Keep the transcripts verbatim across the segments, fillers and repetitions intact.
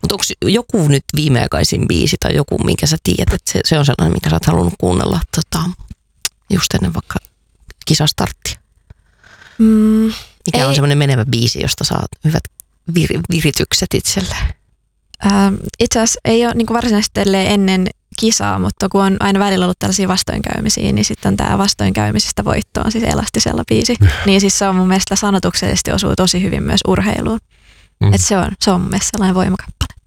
Mutta onko joku nyt viimeaikaisin biisi tai joku, minkä sä tiedät, että se, se on sellainen, minkä sä oot halunnut kuunnella tota, just ennen vaikka kisastarttia? Mm, Mikä ei. on semmoinen menevä biisi, josta saat hyvät vir, viritykset itselleen? Ähm, itse asiassa ei ole niin varsinaisesti ennen kisaa, mutta kun on aina välillä ollut tällaisia vastoinkäymisiä, niin sitten on tämä vastoinkäymisistä voittoon, siis Elastisella biisi. Niin siis se on mun mielestä sanotuksellisesti osuu tosi hyvin myös urheiluun. Mm. Että se on, se on mun mielestä sellainen voimakappale.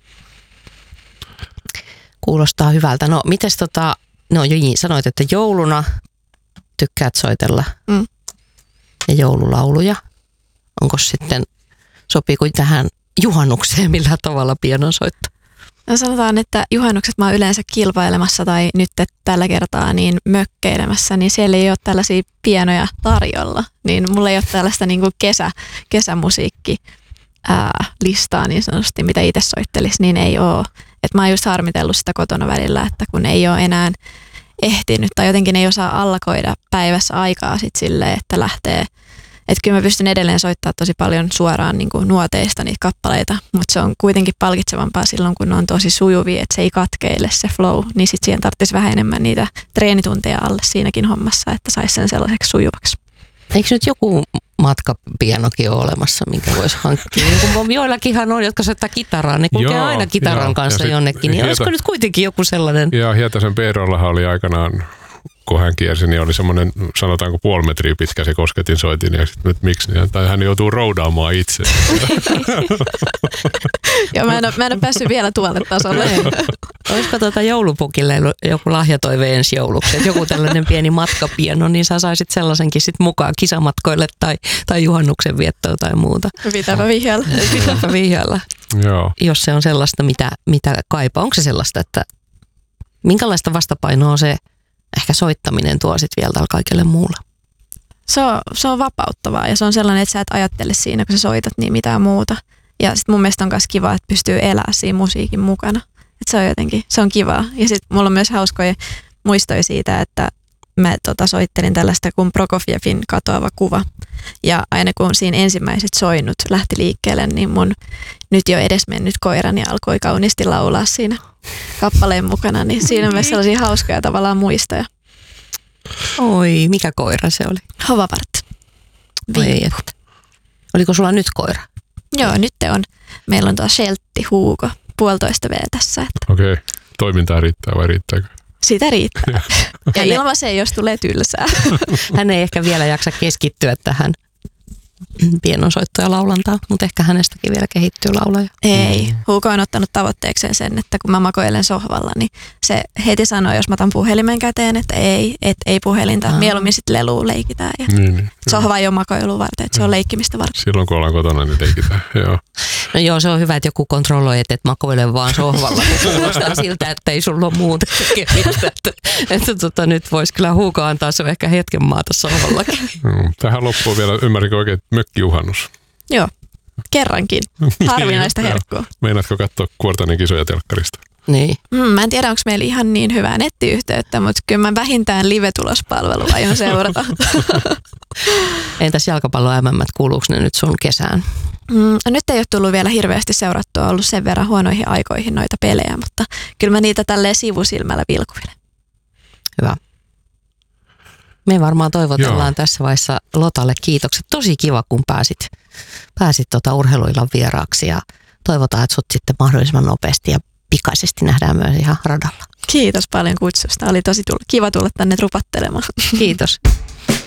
Kuulostaa hyvältä. No mites tota, no Jyni, sanoit, että jouluna tykkäät soitella mm. ja joululauluja. Onko sitten, sopiiko tähän juhannukseen millään tavalla pianonsoitto? No sanotaan, että juhannukset mä oon yleensä kilpailemassa tai nyt tällä kertaa niin mökkeilemässä, niin siellä ei ole tällaisia pienoja tarjolla. Niin mulla ei ole tällaista niin kuin kesä, kesämusiikki ää, listaa niin sanotusti, mitä itse soittelisi, niin ei ole. Et mä oon just harmitellut sitä kotona välillä, että kun ei ole enää ehtinyt tai jotenkin ei osaa allakoida päivässä aikaa sit silleen, että lähtee. Että kyllä mä pystyn edelleen soittamaan tosi paljon suoraan niin kuin nuoteista niitä kappaleita, mutta se on kuitenkin palkitsevampaa silloin, kun ne on tosi sujuvia, että se ei katkeile se flow, niin sitten siihen tarvitsisi vähän enemmän niitä treenitunteja alle siinäkin hommassa, että saisi sen sellaiseksi sujuvaksi. Eikö nyt joku matkapianokin ole olemassa, minkä voisi hankkia? Niin joillakinhan on, jotka soittaa kitaraa, ne kulkee joo, aina kitaran joo, kanssa jonnekin, niin Hieta, olisiko nyt kuitenkin joku sellainen? Joo, Hietasen Peerollahan oli aikanaan, kun hän kiersi, niin oli semmoinen, sanotaanko puoli metriä pitkä se kosketin soitin, ja sitten nyt miksi, niin tai hän joutuu roudaamaan itse. Joo, mä en, ole, mä en ole päässyt vielä tuolle tasolle. Olisiko tuota joulupukille joku lahjatoive ensi jouluksi, että joku tällainen pieni matkapiano, niin sä saisit sellaisenkin sit mukaan kisamatkoille tai, tai juhannuksen viettoon tai muuta. Pitääpä vihjailla. Pitääpä vihjailla. Joo. Jos se on sellaista, mitä, mitä kaipaa. Onko se sellaista, että minkälaista vastapainoa se ehkä soittaminen tuo sitten vielä tällä kaikelle muulle? Se on, se on vapauttavaa ja se on sellainen, että sä et ajattele siinä, kun sä soitat, niin mitään muuta. Ja sitten mun mielestä on myös kiva, että pystyy elämään siinä musiikin mukana. Että se on jotenkin, se on kivaa. Ja sitten mulla on myös hauskoja muistoja siitä, että mä tota, soittelin tällaista kuin Prokofievin Katoava kuva. Ja aina kun siinä ensimmäiset soinnut lähti liikkeelle, niin mun nyt jo edesmennyt koirani alkoi kauniisti laulaa siinä kappaleen mukana. Niin siinä on myös sellaisia hauskoja tavallaan muistoja. Oi, mikä koira se oli? Hovapart. Oliko sulla nyt koira? Joo, nyt on. Meillä on tuo Sheltti Hugo, puolitoista V tässä. Että okei, toimintaa riittää vai riittääkö? Sitä riittää. Ja ilman se, jos tulee tylsää. Hän ei ehkä vielä jaksa keskittyä tähän pianonsoittoon ja laulantaan, mutta ehkä hänestäkin vielä kehittyy laulaja. Ei. Hugo on ottanut tavoitteekseen sen, että kun mä makoilen sohvalla, niin se heti sanoo, jos mä otan puhelimen käteen, että ei, et ei puhelinta. Aa. Mieluummin sitten leluun leikitään. Ja niin, niin, sohva ei ole makoilua varten, että se on leikkimistä varten. Silloin kun ollaan kotona, niin leikitään. Joo. No joo, se on hyvä, että joku kontrolloi, että et makoile vaan sohvalla. Kuulostaa siltä, että ei sulla ole muuta tekemistä. Että, että tota, nyt voisi kyllä Hugo antaa se ehkä hetken maata sohvallakin. Tähän loppuun vielä, ymmärrinkö oikein, mökkijuhannus? Joo, kerrankin. Harvinaista herkkua. Meinaatko katsoa Kuortanin kisoja telkkarista? Niin. Mm, mä en tiedä, onko meillä ihan niin hyvää nettiyhteyttä, mutta kyllä mä vähintään live-tulospalvelua aion seurata. Entäs jalkapallon M M:t, kuuluuko ne nyt sun kesään? Mm, nyt ei ole tullut vielä hirveästi seurattua, ollut sen verran huonoihin aikoihin noita pelejä, mutta kyllä mä niitä tälleen sivusilmällä vilkuilen. Hyvä. Me varmaan toivotellaan Joo. tässä vaiheessa Lotalle kiitokset. Tosi kiva, kun pääsit, pääsit tota urheiluillan vieraaksi ja toivotaan, että sut sitten mahdollisimman nopeasti ja pikaisesti nähdään myös ihan radalla. Kiitos paljon kutsusta. Oli tosi tulla, kiva tulla tänne rupattelemaan. Kiitos.